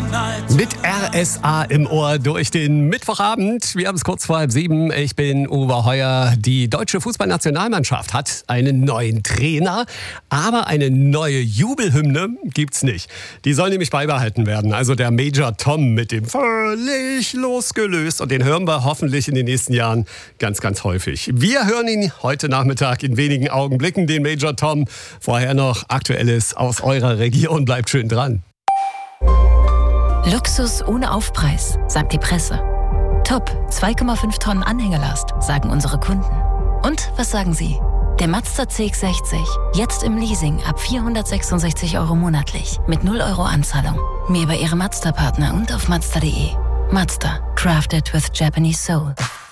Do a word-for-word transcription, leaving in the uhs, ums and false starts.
Mit R S A im Ohr durch den Mittwochabend. Wir haben es kurz vor halb sieben. Ich bin Uwe Heuer. Die deutsche Fußballnationalmannschaft hat einen neuen Trainer, aber eine neue Jubelhymne gibt's nicht. Die soll nämlich beibehalten werden. Also der Major Tom mit dem völlig losgelöst. Und den hören wir hoffentlich in den nächsten Jahren ganz, ganz häufig. Wir hören ihn heute Nachmittag in wenigen Augenblicken, den Major Tom. Vorher noch Aktuelles aus eurer Region. Bleibt schön dran. Luxus ohne Aufpreis, sagt die Presse. Top, zwei Komma fünf Tonnen Anhängelast, sagen unsere Kunden. Und was sagen Sie? Der Mazda C X sechzig, jetzt im Leasing ab vierhundertsechsundsechzig Euro monatlich, mit null Euro Anzahlung. Mehr bei Ihrem Mazda-Partner und auf Mazda punkt de. Mazda, crafted with Japanese soul.